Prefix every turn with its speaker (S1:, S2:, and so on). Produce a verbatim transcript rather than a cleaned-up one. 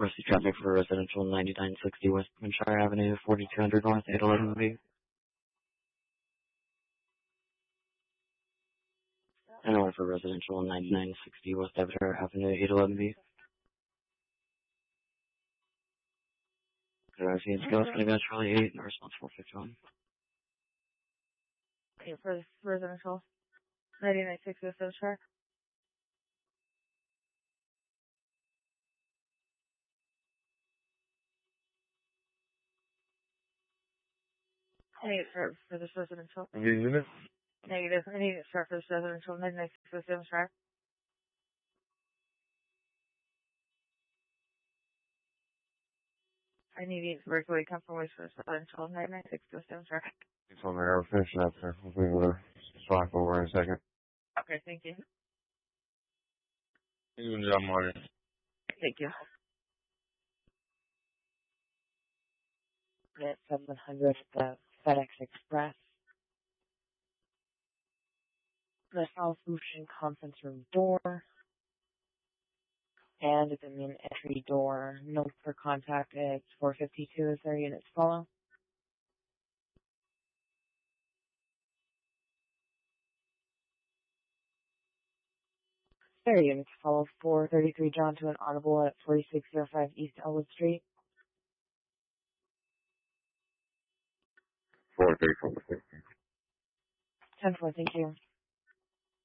S1: Rusty traffic for residential ninety-nine sixty West Winshire Avenue, forty-two hundred North, eight eleven B. And one for residential ninety-nine sixty West Avatar Avenue, eight eleven B. Good afternoon, Scales, going to go Charlie eight, and response four fifty-one.
S2: Okay, for residential ninety-nine sixty West Avatar. I need it for, for this residential.
S3: Engage unit?
S2: Negative. I need it for this residential ninety-nine sixty West Avatar. I need it for Berkeley confirmation for residential ninety-nine sixty West Avatar.
S3: It's on there. I'll finish it up there. We'll be able to swap over in a second.
S2: Okay, thank you.
S3: You're doing a job, Marty.
S2: Thank you.
S4: At seven hundred the FedEx Express. The South Ocean conference room door. And the main entry door. Note for contact is four fifty-two. Is there units follow? There units follow four thirty-three John to an audible at forty-six oh five East Elwood Street.
S3: four thirty-four.
S4: ten four, thank you.